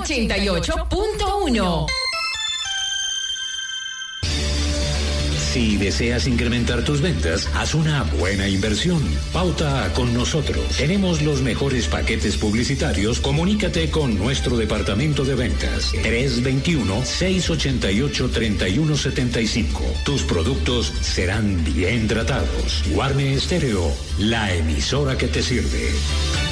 88.1. Si deseas incrementar tus ventas, haz una buena inversión. Pauta con nosotros. Tenemos los mejores paquetes publicitarios. Comunícate con nuestro departamento de ventas. 321-688-3175. Tus productos serán bien tratados. Guarne Estéreo, la emisora que te sirve.